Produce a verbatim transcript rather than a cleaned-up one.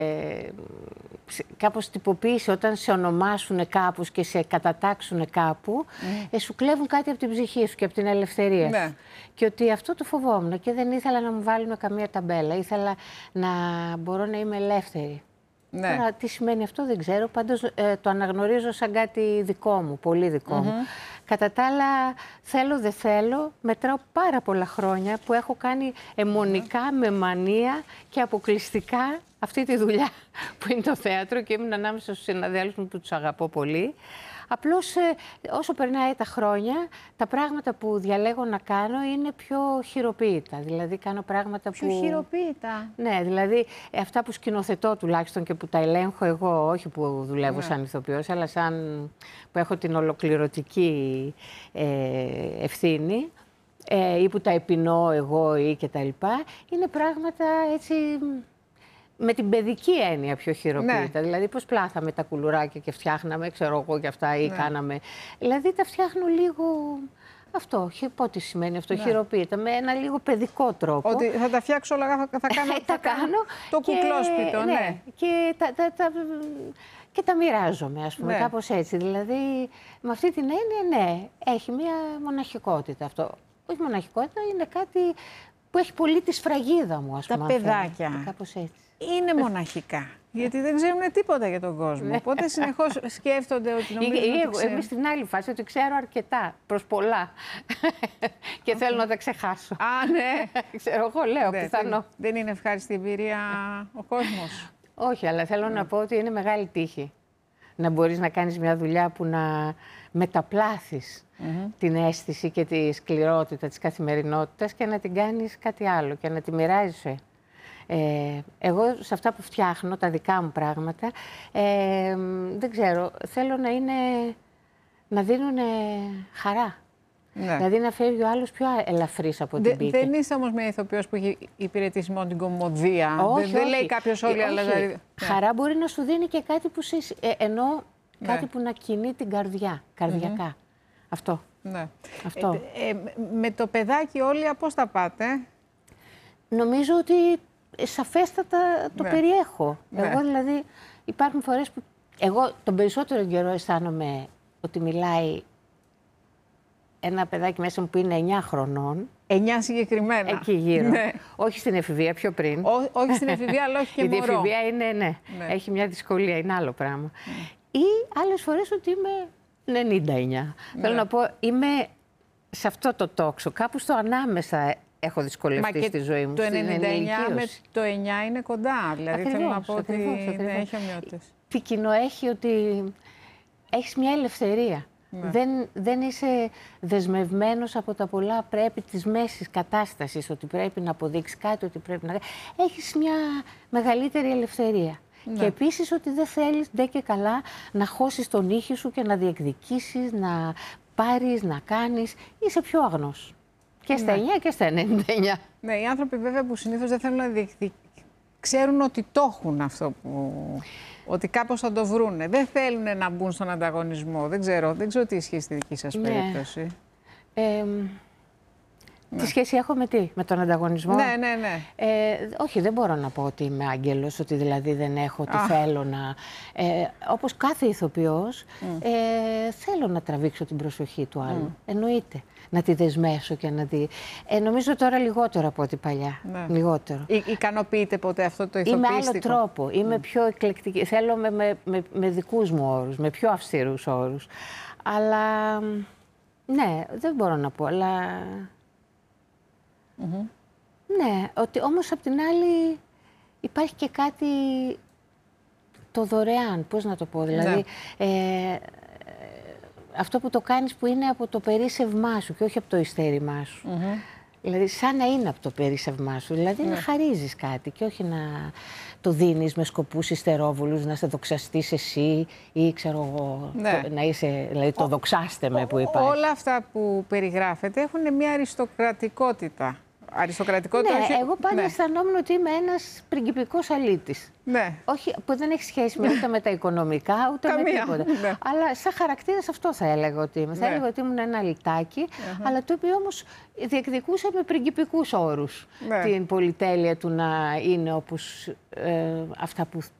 ε, κάπως τυποποίηση, όταν σε ονομάσουν κάπου και σε κατατάξουν κάπου, mm. ε, σου κλέβουν κάτι από την ψυχή σου και από την ελευθερία σου. Ναι. Και ότι αυτό το φοβόμουν και δεν ήθελα να μου βάλουν καμία ταμπέλα. Ήθελα να μπορώ να είμαι ελεύθερη. Ναι. Τώρα, τι σημαίνει αυτό δεν ξέρω, πάντως ε, το αναγνωρίζω σαν κάτι δικό μου, πολύ δικό μου. Mm-hmm. Κατά τα άλλα, θέλω δεν θέλω, μετράω πάρα πολλά χρόνια που έχω κάνει αιμονικά, mm-hmm. με μανία και αποκλειστικά αυτή τη δουλειά που είναι το θέατρο και ήμουν ανάμεσα στους συναδέλφους μου που τους αγαπώ πολύ. Απλώς ε, όσο περνάει τα χρόνια, τα πράγματα που διαλέγω να κάνω είναι πιο χειροποίητα. Δηλαδή κάνω πράγματα πιο που... Πιο χειροποίητα. Ναι, δηλαδή ε, αυτά που σκηνοθετώ τουλάχιστον και που τα ελέγχω εγώ, όχι που δουλεύω ναι. σαν ηθοποιός, αλλά σαν που έχω την ολοκληρωτική ε, ευθύνη ε, ή που τα επινοώ εγώ ή και τα λοιπά, είναι πράγματα έτσι... με την παιδική έννοια πιο χειροποίητα. Ναι. Δηλαδή, πώς πλάθαμε τα κουλουράκια και φτιάχναμε, ξέρω εγώ και αυτά, ή ναι. κάναμε. Δηλαδή, τα φτιάχνω λίγο. Αυτό, πότε σημαίνει αυτό, ναι. χειροποίητα, με ένα λίγο παιδικό τρόπο. Ότι θα τα φτιάξω όλα, θα, θα κάνω τα κάνω το κουκλόσπιτο, ναι. ναι. Και τα, τα, τα, και τα μοιράζομαι, ας πούμε, ναι. κάπως έτσι. Δηλαδή, με αυτή την έννοια, ναι, έχει μία μοναχικότητα αυτό. Όχι μοναχικότητα, είναι κάτι που έχει πολύ τη σφραγίδα μου, ας πούμε. Τα παιδάκια. Κάπως έτσι. Είναι μοναχικά. Γιατί δεν ξέρουν τίποτα για τον κόσμο. Οπότε συνεχώς σκέφτονται ότι νομίζουν ότι ξέρουν. Εμείς στην άλλη φάση ότι ξέρω αρκετά, προς πολλά. Και θέλω να τα ξεχάσω. Α, ναι. Ξέρω εγώ, λέω, πιθανό. Δεν είναι ευχάριστη εμπειρία ο κόσμος. Όχι, αλλά θέλω να πω ότι είναι μεγάλη τύχη. Να μπορείς να κάνεις μια δουλειά που να μεταπλάθεις την αίσθηση και τη σκληρότητα της καθημερινότητας και να την κάνεις κάτι άλλο και να τη μοιράζεσαι. Ε, εγώ σε αυτά που φτιάχνω, τα δικά μου πράγματα, ε, δεν ξέρω, θέλω να είναι, να δίνουν χαρά. Ναι. Δηλαδή να φεύγει ο άλλος πιο ελαφρύς από την πίτη. Δεν είσαι όμως μια ηθοποιός που έχει υπηρετήσει μόνο την κομμωδία. Όχι, δεν, δεν όχι. λέει κάποιος όλοι, αλλά... Δηλαδή... Χαρά ναι. μπορεί να σου δίνει και κάτι που, σε, ε, ενώ, ναι. κάτι που να κινεί την καρδιά, καρδιακά. Mm-hmm. Αυτό. Ναι. Αυτό. Ε, ε, με το παιδάκι όλοι πώς θα πάτε? Νομίζω ότι σαφέστατα το ναι. περιέχω. Ναι. Εγώ δηλαδή υπάρχουν φορές που εγώ τον περισσότερο καιρό αισθάνομαι ότι μιλάει ένα παιδάκι μέσα μου που είναι εννιά χρονών. εννιά συγκεκριμένα. Εκεί γύρω. Ναι. Όχι στην εφηβεία, πιο πριν. Ό, όχι στην εφηβεία, αλλά όχι και μωρό. Η εφηβεία είναι, ναι, ναι, έχει μια δυσκολία, είναι άλλο πράγμα. Mm. Ή άλλες φορές ότι είμαι ενενήντα εννιά. Ναι. Θέλω να πω, είμαι σε αυτό το τόξο, κάπου στο ανάμεσα. Έχω δυσκολευτεί Μα στη ζωή μου. Το ενενήντα εννιά με το εννιά είναι κοντά. Δηλαδή ακριβώς, θέλω να πω ακριβώς, ότι ακριβώς. Δεν έχει ομοιότητες. Τι κοινό έχει ότι έχεις μια ελευθερία. Ναι. Δεν, δεν είσαι δεσμευμένος από τα πολλά πρέπει της μέσης κατάστασης, ότι πρέπει να αποδείξεις κάτι, ότι πρέπει να... Έχεις μια μεγαλύτερη ελευθερία. Ναι. Και επίσης ότι δεν θέλεις ντε και καλά να χώσεις τον ήχη σου και να διεκδικήσεις, να πάρεις, να κάνεις. Είσαι πιο αγνός. Και στα ναι. εννιά και στα ενενήντα εννιά. Ναι, οι άνθρωποι βέβαια που συνήθως δεν θέλουν να διεκδικήσουν, ξέρουν ότι το έχουν αυτό που... ότι κάπως θα το βρούνε. Δεν θέλουν να μπουν στον ανταγωνισμό. Δεν ξέρω, δεν ξέρω τι ισχύει στη δική σας ναι. περίπτωση. Ε, ναι. Τι σχέση έχω με τι, με τον ανταγωνισμό? Ναι, ναι, ναι. Ε, όχι, δεν μπορώ να πω ότι είμαι άγγελος, ότι δηλαδή δεν έχω, ότι ah. θέλω να... Ε, όπως κάθε ηθοποιός, mm. ε, θέλω να τραβήξω την προσοχή του άλλου. Mm. Εννοείται. Να τη δεσμεύσω και να τη... Ε, νομίζω τώρα λιγότερο από ό,τι παλιά. Ναι. Λιγότερο. Ή, ικανοποιείτε ποτέ αυτό το ηθοποιήστικο? Είμαι άλλο τρόπο. Είμαι mm. πιο εκλεκτική. Θέλω με, με, με, με δικούς μου όρους, με πιο αυστηρούς όρους. Αλλά... Ναι, δεν μπορώ να πω, αλλά... Mm-hmm. Ναι, ότι όμως απ' την άλλη υπάρχει και κάτι το δωρεάν, πώς να το πω, δηλαδή... Ναι. Ε, αυτό που το κάνεις που είναι από το περίσσευμά σου και όχι από το ειστέρημά σου. Mm-hmm. Δηλαδή, σαν να είναι από το περίσσευμά σου. Δηλαδή, mm. να χαρίζεις κάτι και όχι να το δίνεις με σκοπούς υστερόβουλους, να σε δοξαστείς εσύ ή ξέρω εγώ, ναι. το, να είσαι, δηλαδή το ο, δοξάστε με που υπάρχει. Όλα αυτά που περιγράφετε έχουν μια αριστοκρατικότητα. αριστοκρατικότητα. Ναι, όχι... εγώ πάντα ναι. αισθανόμουν ότι είμαι ένας πριγκιπικός αλήτης. Ναι. Όχι, που δεν έχει σχέση με, ούτε με τα οικονομικά, ούτε Καμία, με τίποτα. Ναι. Αλλά σαν χαρακτήρας αυτό θα έλεγα ότι είμαι. Ναι. Θα έλεγα ότι ήμουν ένα αλητάκι, uh-huh. αλλά το οποίο όμως διεκδικούσε με πριγκιπικούς όρους. Ναι. Την πολυτέλεια του να είναι όπως ε, αυτά που